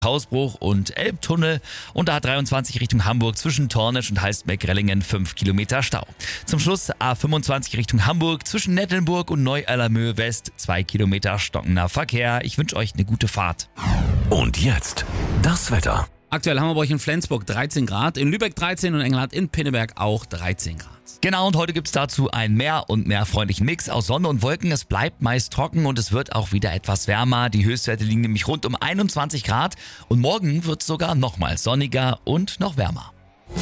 Hausbruch und Elbtunnel und da 23 Richtung Hamburg zwischen Tornisch und Halstenbeck-Rellingen 5 Kilometer Stau. Zum Schluss A25 Richtung Hamburg zwischen Nettelnburg und Neu-Allermöhe West 2 Kilometer stockender Verkehr. Ich wünsche euch eine gute Fahrt. Und jetzt das Wetter. Aktuell haben wir bei euch in Flensburg 13 Grad, in Lübeck 13 und Engelhardt in Pinneberg auch 13 Grad. Genau, und heute gibt's dazu einen mehr und mehr freundlichen Mix aus Sonne und Wolken. Es bleibt meist trocken und es wird auch wieder etwas wärmer. Die Höchstwerte liegen nämlich rund um 21 Grad und morgen wird's sogar nochmal sonniger und noch wärmer.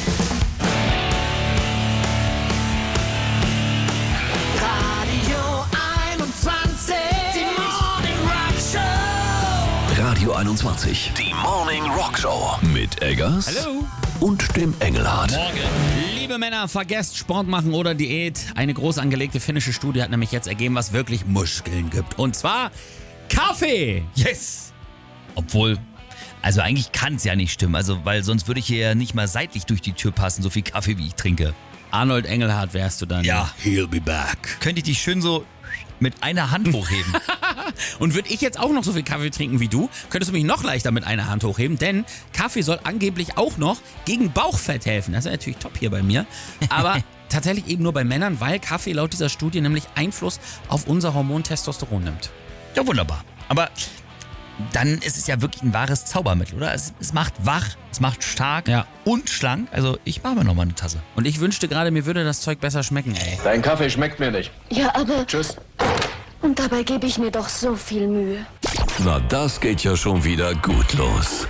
Radio 21, die Morning Rock Show mit Eggers Hallo. und dem Engelhardt. Morgen. Liebe Männer, vergesst Sport machen oder Diät. Eine groß angelegte finnische Studie hat nämlich jetzt ergeben, was wirklich Muskeln gibt. Und zwar Kaffee. Yes! Obwohl, also eigentlich kann's ja nicht stimmen, also weil sonst würde ich hier ja nicht mal seitlich durch die Tür passen, so viel Kaffee wie ich trinke. Arnold Engelhardt wärst du dann. Ja. He'll be back. Könnte ich dich schön so mit einer Hand hochheben. Und würde ich jetzt auch noch so viel Kaffee trinken wie du, könntest du mich noch leichter mit einer Hand hochheben, denn Kaffee soll angeblich auch noch gegen Bauchfett helfen. Das ist natürlich top hier bei mir, aber tatsächlich eben nur bei Männern, weil Kaffee laut dieser Studie nämlich Einfluss auf unser Hormon Testosteron nimmt. Ja, wunderbar. Aber dann ist es ja wirklich ein wahres Zaubermittel, oder? Es macht wach, es macht stark Ja. und schlank. Also ich mache mir nochmal eine Tasse. Und ich wünschte gerade, mir würde das Zeug besser schmecken, ey. Dein Kaffee schmeckt mir nicht. Ja, aber... Tschüss. Und dabei gebe ich mir doch so viel Mühe. Na, das geht ja schon wieder gut los.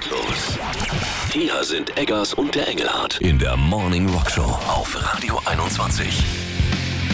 Hier sind Eggers und der Engelhardt in der Morning Rock Show auf Radio 21.